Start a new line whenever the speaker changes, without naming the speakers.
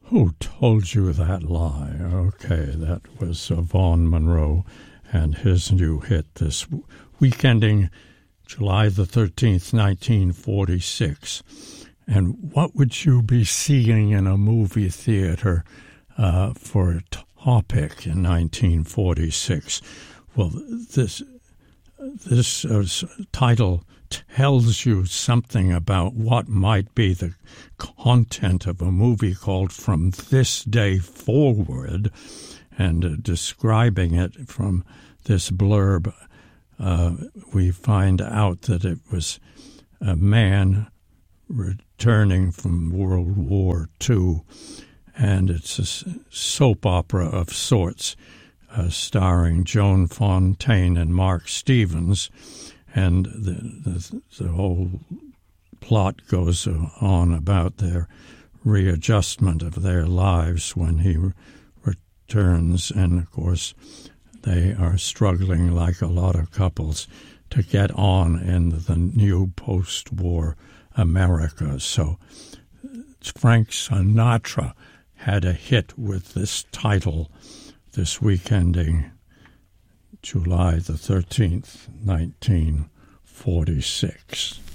Who Told You That Lie? Okay, that was Vaughn Monroe and his new hit this week ending July the 13th, 1946. And what would you be seeing in a movie theater for a topic in 1946? Well, this title tells you something about what might be the content of a movie called From This Day Forward, and describing it from this blurb, we find out that it was a man returning from World War II, and it's a soap opera of sorts, starring Joan Fontaine and Mark Stevens, and the whole plot goes on about their readjustment of their lives when he returns, and of course they are struggling, like a lot of couples, to get on in the new post-war America. So Frank Sinatra had a hit with this title this week ending July the 13th, 1946.